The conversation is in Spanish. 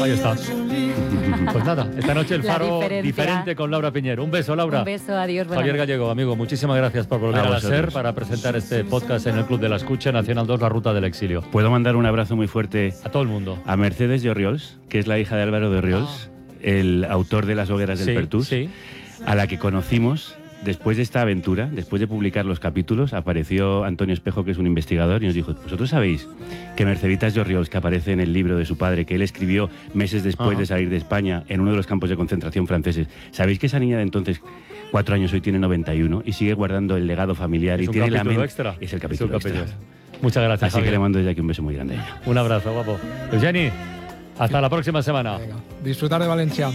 Ahí está. Pues nada, esta noche el La Faro diferencia. diferente con Laura Piñero. Un beso, Laura. Un beso, adiós. buenas Javier noches. Gallego, amigo, muchísimas gracias por volver a la vosotros. SER para presentar este podcast en el Club de la Escucha, Nacional 2, La Ruta del Exilio. Puedo mandar un abrazo muy fuerte A todo el mundo. a Mercedes de Orriols, que es la hija de Álvaro de Orriols, el autor de Las hogueras del Pertús, sí. a la que conocimos después de esta aventura, después de publicar los capítulos. Apareció Antonio Espejo, que es un investigador, y nos dijo: ¿vosotros sabéis que Merceditas de Orriols, que aparece en el libro de su padre, que él escribió meses después de salir de España en uno de los campos de concentración franceses, sabéis que esa niña de entonces, 4 años, hoy tiene 91 y sigue guardando el legado familiar Es y un tiene la capítulo mente? extra. Es el capítulo Es un extra. Muchas gracias, Así que Javier. le mando desde aquí un beso muy grande a ella. Un abrazo, guapo. Eugeni, hasta la próxima semana. Venga, disfrutar de Valencia.